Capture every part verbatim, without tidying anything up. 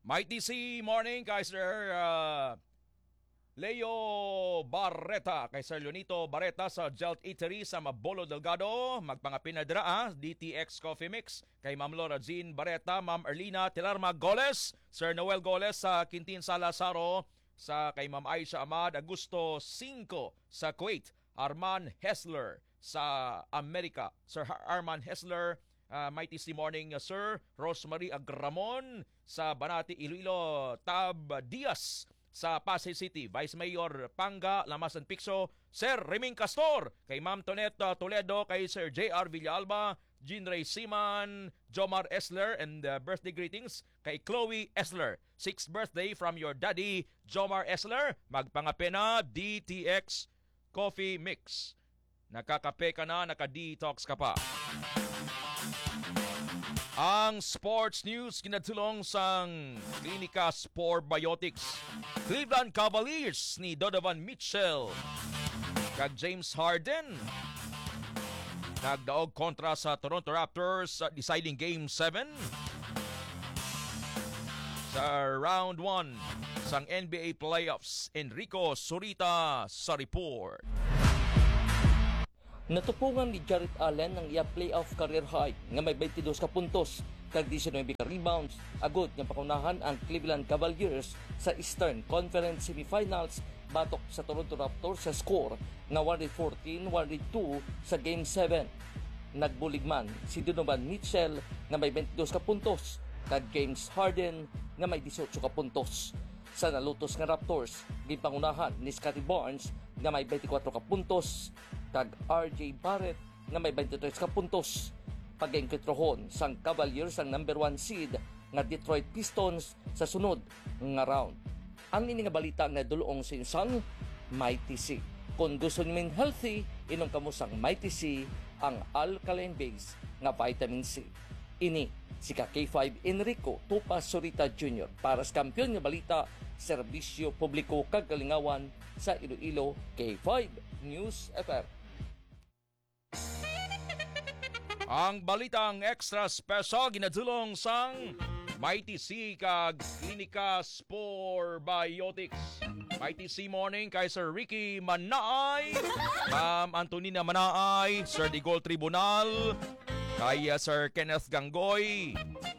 Mighty C morning kay Sir uh, Leo Barreta, kay Sir Leonito Barreta sa Gelt Eatery sa Mabolo Delgado. Magpangapinadra ah, D T X Coffee Mix. Kay Ma'am Laura Jean Barreta, Ma'am Erlina Tilarma Goles, Sir Noel Goles sa Quintin Salazaro, sa kay Ma'am Aisha Ahmad Augusto cinco sa Kuwait, Arman Hessler sa Amerika, Sir Arman Hessler. Uh, Mighty C morning, uh, Sir Rosemary Agramon sa Banati, Iloilo. Tab Diaz sa Pasay City, Vice Mayor Panga Lamasan Picso, Sir Reming Castor, kay Ma'am Tonetta Toledo, kay Sir J R Villalba, Jean Ray Siman, Jomar Esler, and uh, birthday greetings kay Chloe Esler. Sixth birthday from your daddy, Jomar Esler. Magpangapena D T X Coffee Mix. Nakakape ka na, naka-detox ka pa. Ang sports news kinatulong sang Klinika Sport Biotics. Cleveland Cavaliers ni Donovan Mitchell kag James Harden nagdaog kontra sa Toronto Raptors sa deciding Game seven sa Round one sang N B A Playoffs. Enrico Zurita sa report. Natupungan ni Jarrett Allen ang iya playoff career high nga may twenty-two ka puntos kag nineteen ka rebounds. Agod nga pakunahan ang Cleveland Cavaliers sa Eastern Conference Semifinals batok sa Toronto Raptors sa score nga one fourteen one two sa Game seven. Nagbulig man si Donovan Mitchell nga may twenty-two ka puntos kag James Harden nga may eighteen ka puntos. Sa nalutos nga Raptors, ginpangunahan ni Scottie Barnes nga may twenty-four ka puntos kag R J Barrett nga may twenty-three ka puntos. Pag-engkitrohon sang Cavaliers ang number one seed nga Detroit Pistons sa sunod nga round. Ang ini nga balita nga dulong sa isang Mighty C. Kung gusto niyo healthy, inom kamo sang Mighty C, ang alkaline base nga vitamin C. Ini si K five Enrico Tupas Zurita Junior para sa kampiyon nga balita, serbisyo publiko kagalingawan sa Iloilo. K five News F M. Ang balitang extra special ginadulong sang Mighty C kag Klinika Sport Biotics. Mighty C morning kay Sir Ricky Manaay, Ma'am Antonina Manaay, Sir Digol Tribunal, kay uh, Sir Kenneth Ganggoy,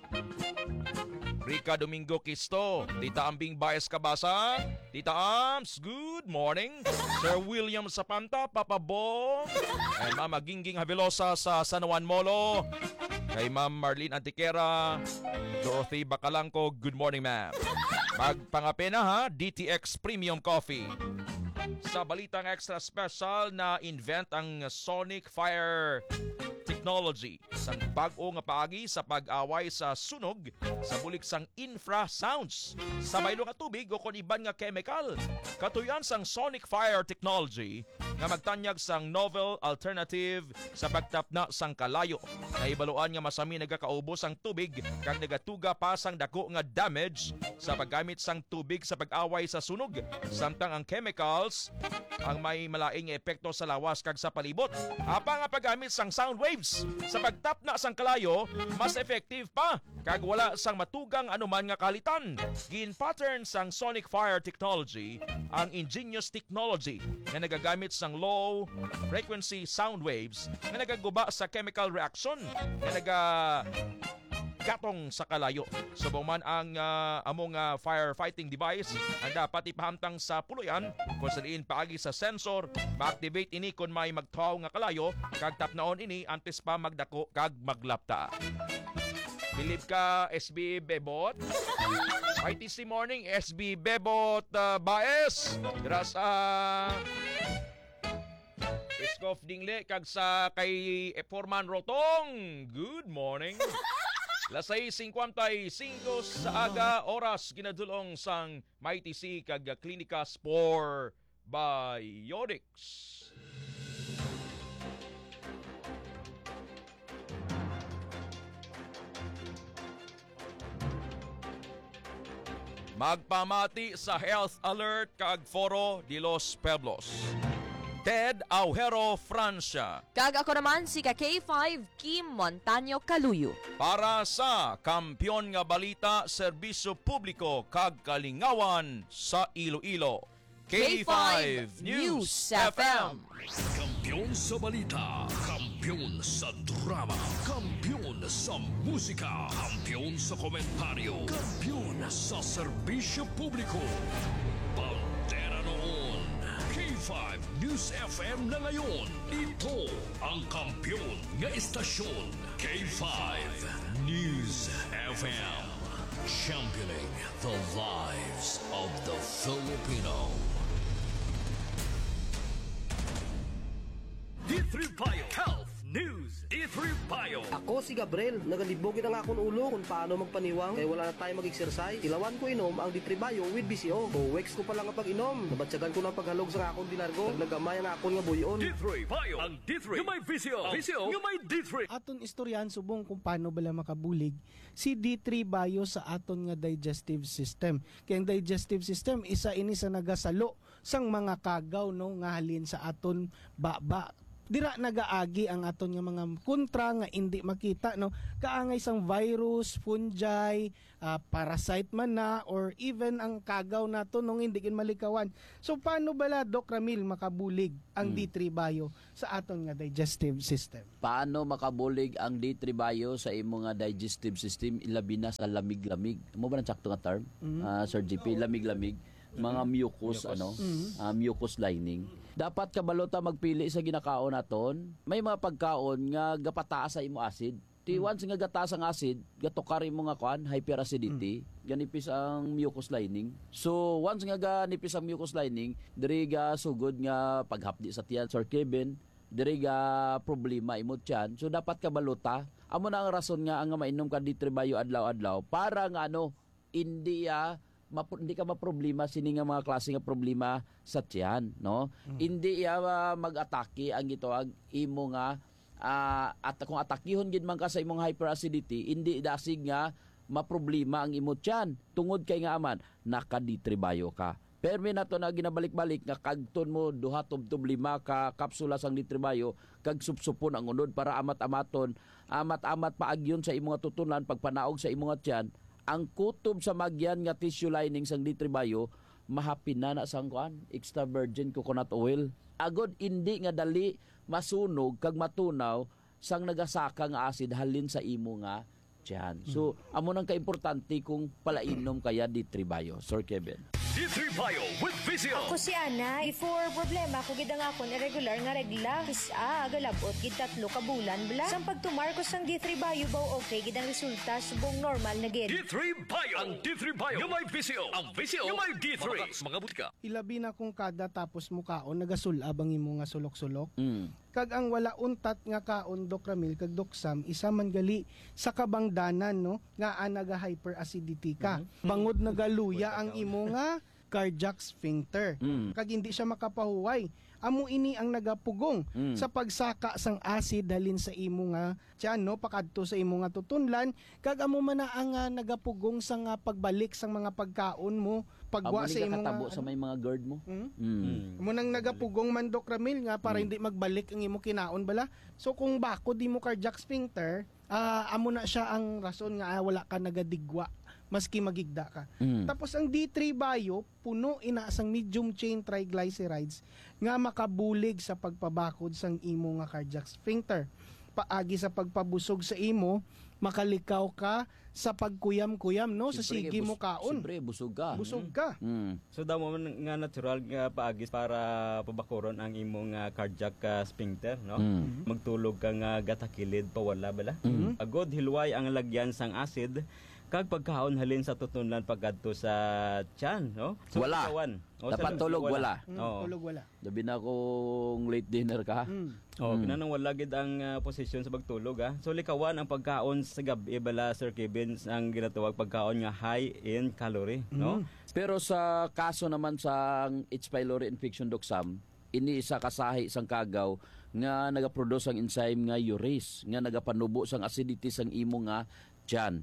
Rica Domingo Kisto, Tita Ambing Baez Kabasa, Tita Ams, good morning. Sir William Sapanta, Papa Bong, and Mama Gingging Havelosa sa San Juan Molo, kay Ma'am Marlene Antiquera, Dorothy Bacalangco, good morning ma'am. Magpangape na ha, D T X Premium Coffee. Sa balitang extra special, na invent ang Sonic Fire Technology, sang bag-o nga paagi sa pag-away sa sunog sa bulik sang infrasounds sa baylo nga tubig o kon iban nga chemical. Katuyan sang Sonic Fire Technology nga magtanyag sang novel alternative sa pagtapna sang kalayo. Naibaluan nga masami nagakaubos ang tubig kag nagatuga pa sang dako nga damage sa paggamit sang tubig sa pag-away sa sunog, samtang ang chemicals ang may malaing epekto sa lawas kag sa palibot. Apa nga paggamit sang sound waves sa pagtapna sang kalayo mas effective pa kag wala sang matugang anuman nga kalitan. Gin pattern sang Sonic Fire Technology ang ingenious technology nga nagagamit sang low frequency sound waves nga nagaguba sa chemical reaction nga naga gatong sa kalayo. Subong man ang uh, among uh, firefighting device ang dapat ipahamtang sa puluyan kung saliin paagi sa sensor, ma-activate ini kung may magtaw nga kalayo kag tapnaon ini antes pa magdako kag maglapta. Believe ka S B Bebot? I T C morning S B Bebot uh, Baez. Dira sa Iskof Dingle kag sa kay Foreman Rotong. Good morning. Lasay fifty-five sa aga oras ginadulong sang Mighty C kag Klinika Sport Biotics. Magpamati sa Health Alert kag Foro de los Pueblos. Ted Aujero Francia. Kag ako naman si ka K five Kim Montaño Kaluyo. Para sa Kampyon nga Balita, Serbisyo Publiko kag Kalingawan sa Iloilo. K five News F M. Kampiyon sa balita, kampiyon sa drama, kampiyon sa musika, kampiyon sa komentaryo, kampiyon sa serbisyo publiko. Pantera noon, K five News F M na ngayon. Ito ang kampiyon nga istasyon, K five News F M. Championing the lives of the Filipino. D three Bio Health News. D three Bio. Ako si Gabriel, nagalibogin ang akong ulo kung paano magpaniwang kaya wala na tayo mag-exercise. Ilawan ko inom ang D three Bio with B C O. O weeks ko pa lang ang pag-inom. Nabatsagan ko ng paghalog sa akong dinargo. Naglagamay ang akong nga buyon. D three Bio. Ang D three. Yung may V C O. V C O. Yung may D three. Aton istoryan subong kung paano bala makabulig si D three Bio sa aton nga digestive system. Kaya ang digestive system isa ini sa nagasalo sang mga kagaw no nga halin sa aton baba. Dira nagaagi ang aton nga mga kontra nga hindi makita no kaangay sang virus, fungi, uh, parasite man na or even ang kagaw nato nung hindi kin malikawan. So paano bala Doc Ramil makabulig ang Hmm. D three Bio sa aton nga digestive system? Paano makabulig ang D three Bio sa imo nga digestive system ilabi na sa lamig-lamig? Mo ba nang sakto nga term? Ah, Sir G P, lamig-lamig, mga mucus, ano, ah, mucus lining. Dapat kabalota magpili sa ginakaon naton. May mga pagkaon nga gapataas sa imo acid. Ti once nga gataas ang acid, gatukari mo nga kuan hyperacidity, ganipis ang mucus lining. So once nga ganipis ang mucus lining, diri ga sugod nga paghapdi sa tiyan, Sir Kevin, diri ga problema imo tiyan. So dapat kabalota, amo na ang rason nga ang mainom ka D three Bio adlaw-adlaw para nga ano, hindi ya Map- hindi ka maproblema sini nga mga klase nga problema sa tiyan, no? Mm. Hindi ya uh, mag-atake ang gitawag imo nga uh, at kung atakihon gid man ka sa imong hyperacidity, hindi dasig nga maproblema ang imo tiyan. Tungod kay nga aman naka D three Bio ka. Permi na to na ginabalik-balik nga kagton mo duha tubtob lima ka kapsula sang D three Bio kag supsupon ang unod para amat-amaton, amat-amat paagyon sa imong tutunan pagpanaog sa imong tiyan. Ang kutob sa magyan nga tissue lining sang D three Bio mahapin na na sang kuan extra virgin coconut oil. Agod hindi nga dali masunog kag matunaw sang nagasaka nga acid halin sa imo nga tiyan. So amo nang kaimportante kung palainom kaya D three Bio, Sir Kevin. D three Bio with V C O. Ako si Ana, before problema ko gid ang akon irregular nga regla. Isa agalabot gid tatlo ka bulan bala. Sang pagtumarkos sang D three Bio baw okay gid ang resulta subong normal na gid. D three Bio. Ang D three Bio. Yung may V C O. Ang V C O. Yung may D three. Mga butika. Ilabi na kung kada tapos mo kaon nagasulab ang imo nga sulok-sulok. Mm. Kag ang wala untat nga kaon Doc Ramil kag Doc Sam isa man gali sa kabangdanan no nga anaga hyperacidity ka. Bangod nagaluya ang imo nga cardiac sphincter. Mm. Kag hindi siya makapahuway. Amo ini ang nagapugong Mm. sa pagsaka sang acid halin sa imo nga tiyan no pakadto sa imo nga tutunlan kag amo man na ang uh, nagapugong sa nga pagbalik sang mga pagkaon mo pagwa Amo sa ni imo katabo nga sa may mga guard mo. Hmm? Mm. Mo nang nagapugong man Doc Ramil nga para hindi magbalik ang imo kinaon bala. So kung bako di mo cardiac sphincter, ah, amo na siya ang rason nga ah, wala ka nagadigwa maski magigda ka. Mm. Tapos ang D three Bio puno ina sang medium chain triglycerides nga makabulig sa pagpabakod sang imo nga cardiac sphincter. Paagi sa pagpabusog sa imo, makalikaw ka sa pagkuyam-kuyam no sa Siyempre, sige bus- mo kaon. Siyempre busog ka. Busog ka. Mm. So damo man nga natural nga paagis para pabakuron ang imong uh, cardiac uh, sphincter, no? Mm. Magtulog ka nga gatakilid pawala bala. Agod hilway ang lagyan sang acid kag pagkaon halin sa tutunlan pagkadto sa tiyan, no? So, Wala. ikawan. O, Dapat sa- tulog, wala. Mm, Oo. tulog wala. Labi na kung late dinner ka. Mm. Oh, kinanang wala gid ang uh, posisyon sa pagtulog ah. So likawan ang pagkaon sa gabi bala Sir Kevin ang ginatawag pagkaon nga high in calorie, no? Pero sa kaso naman sa H. pylori infection Doc Sam, ini isa kasahi sang kagaw nga nagaproduce ang enzyme nga urease nga nagapanubo sang acidity sang imo nga tiyan.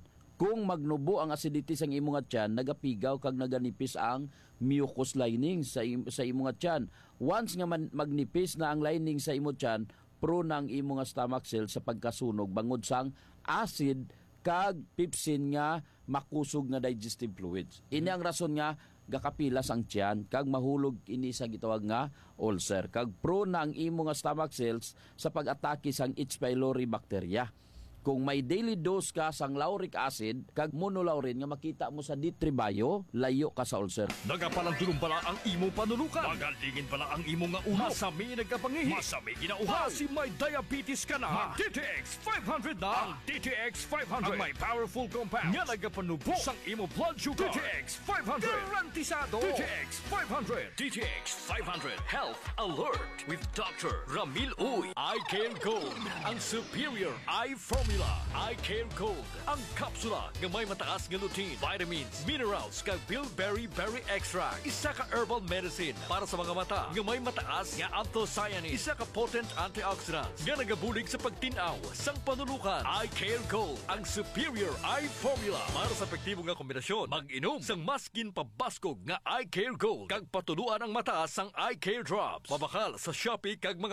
Kung magnubo ang acidity sa imong nga tiyan, nagapigaw kag naganipis ang mucous lining sa im- sa imong nga tiyan. Once nga man, magnipis na ang lining sa imong tiyan, prone ang imong nga stomach cells sa pagkasunog bangod sang acid kag pepsin nga makusog nga digestive fluids. Ini ang rason nga gakapilas ang tiyan kag mahulog ini sa gitawag nga ulcer. Kag prone na ang imong nga stomach cells sa pag-atake sang H. pylori bacteria. Kung may daily dose ka sang lauric acid kag monolaurin nga makita mo sa D three Bio, layo ka sa ulcer. Nagapalandulong pala ang imong panulukan. Magalingin pala ang imong nga uhaw. Masami nagkapangihi. Masami ginauhaw. Kasi may diabetes ka na. Mag-D T X five hundred na. Ang D T X five hundred. Ang may powerful compounds. Nga nagapanubo sang imong blood sugar. D T X five hundred. Garantisado. D T X five hundred. D T X five hundred. Health Alert with Doctor Ramil Uy. Eye Care Gold. Ang superior eye formula. Eye Care Gold. Ang kapsula nga may mataas nga lutein, vitamins, minerals, kag bilberry berry extract. Isa ka herbal medicine para sa mga mata nga may mataas nga anthocyanins. Isa ka potent antioxidants nga nagabulig sa pagtinaw sang panulukan. Eye Care Gold. Ang superior eye formula para sa epektibo nga kombinasyon. Mag-inom sang maskin pabaskog nga Eye Care Gold kag patuluan ang mata sang Eye Care Drops. Mabakal sa Shopee kag mga